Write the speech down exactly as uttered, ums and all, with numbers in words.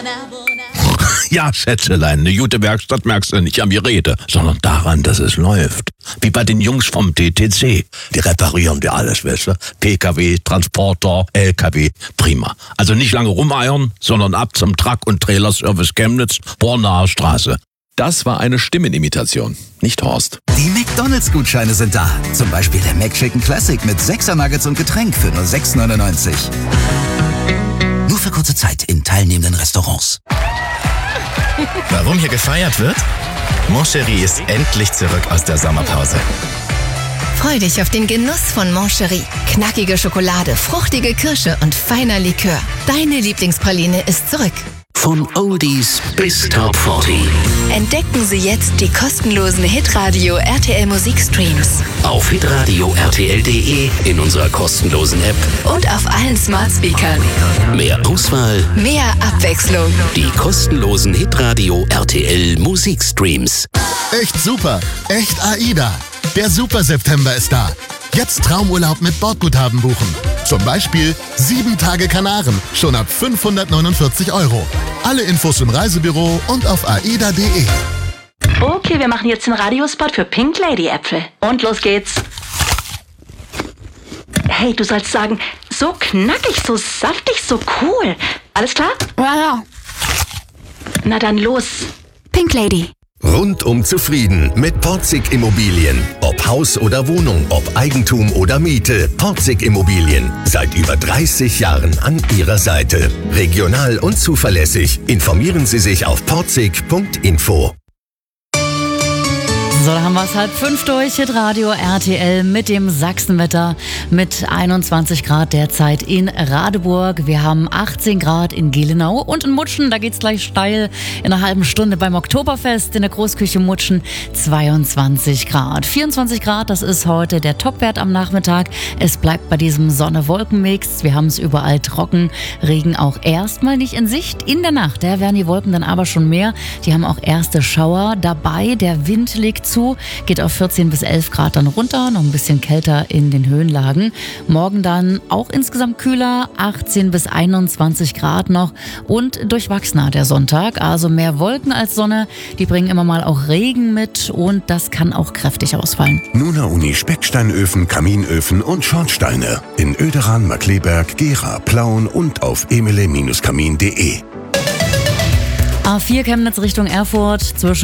Ja, Schätzelein, eine gute Werkstatt merkst du nicht am Gerede, sondern daran, dass es läuft. Wie bei den Jungs vom T T C. Die reparieren dir alles, weißt du? P K W, Transporter, L K W, prima. Also nicht lange rumeiern, sondern ab zum Truck- und Trailerservice Chemnitz, Bornaer Straße. Das war eine Stimmenimitation, nicht Horst. Die McDonalds-Gutscheine sind da. Zum Beispiel der McChicken Classic mit sechser Nuggets und Getränk für nur sechs neunundneunzig. Nur für kurze Zeit in teilnehmenden Restaurants. Warum hier gefeiert wird? Moncherie ist endlich zurück aus der Sommerpause. Freu dich auf den Genuss von Moncherie. Knackige Schokolade, fruchtige Kirsche und feiner Likör. Deine Lieblingspraline ist zurück. Von Oldies bis Top vierzig. Entdecken Sie jetzt die kostenlosen Hitradio R T L Musikstreams. Auf hitradio r t l punkt d e, in unserer kostenlosen App Und auf allen Smart Speakern. mehr Auswahl, Mehr Abwechslung. die kostenlosen Hitradio R T L Musikstreams. Echt super, echt AIDA. Der Super September ist da. Jetzt Traumurlaub mit Bordguthaben buchen. Zum Beispiel sieben Tage Kanaren, schon ab fünfhundertneunundvierzig Euro. Alle Infos im Reisebüro und auf aida punkt d e. Okay, wir machen jetzt den Radiospot für Pink Lady Äpfel. Und los geht's. Hey, du sollst sagen, so knackig, so saftig, so cool. Alles klar? Ja, ja. Na dann los. Pink Lady. Rundum zufrieden mit Porzig Immobilien. Ob Haus oder Wohnung, ob Eigentum oder Miete. Porzig Immobilien. Seit über dreißig Jahren an Ihrer Seite. Regional und zuverlässig. Informieren Sie sich auf porzig punkt info. So, da haben wir es halb fünf durch. Hitradio R T L mit dem Sachsenwetter mit einundzwanzig Grad derzeit in Radeburg. Wir haben achtzehn Grad in Gelenau und in Mutschen, da geht's gleich steil in einer halben Stunde beim Oktoberfest in der Großküche Mutschen zweiundzwanzig Grad. vierundzwanzig Grad, das ist heute der Topwert am Nachmittag. Es bleibt bei diesem Sonne-Wolken-Mix. Wir haben es überall trocken. Regen auch erstmal nicht in Sicht. In der Nacht, da werden die Wolken dann aber schon mehr. Die haben auch erste Schauer dabei. Der Wind liegt zu, geht auf vierzehn bis elf Grad dann runter, noch ein bisschen kälter in den Höhenlagen. Morgen dann auch insgesamt kühler, achtzehn bis einundzwanzig Grad noch und durchwachsener der Sonntag, also mehr Wolken als Sonne. Die bringen immer mal auch Regen mit und das kann auch kräftig ausfallen. Nuna Uni Specksteinöfen, Kaminöfen und Schornsteine in Oederan, Markleberg, Gera, Plauen und auf emile Bindestrich kamin punkt de. A vier Chemnitz Richtung Erfurt zwischen